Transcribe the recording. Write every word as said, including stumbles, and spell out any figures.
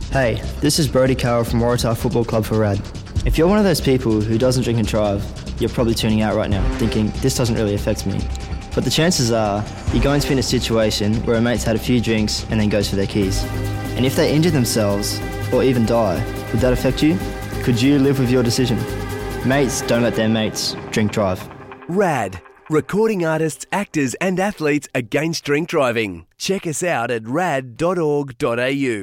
Hey, this is Brody Carroll from Waratah Football Club for RAD. If you're one of those people who doesn't drink and drive, you're probably tuning out right now, thinking, this doesn't really affect me. But the chances are, you're going to be in a situation where a mate's had a few drinks and then goes for their keys. And if they injure themselves, or even die, would that affect you? Could you live with your decision? Mates don't let their mates drink drive. RAD. Recording artists, actors and athletes against drink driving. Check us out at rad dot org dot a u.